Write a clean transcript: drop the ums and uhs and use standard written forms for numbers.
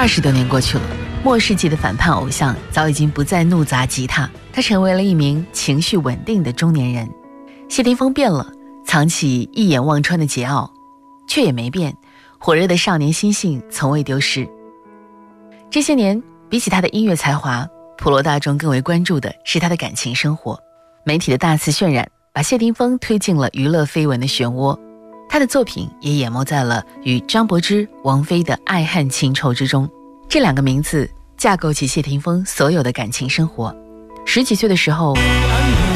20多年过去了，末世纪的反叛偶像早已经不再怒砸吉他，他成为了一名情绪稳定的中年人。谢霆锋变了，藏起一眼望穿的桀骜，却也没变，火热的少年心性从未丢失。这些年，比起他的音乐才华，普罗大众更为关注的是他的感情生活。媒体的大肆渲染，把谢霆锋推进了娱乐绯闻的漩涡，他的作品也淹没在了与张柏芝、王菲的爱恨情仇之中。这2个名字架构起谢霆锋所有的感情生活。10几岁的时候，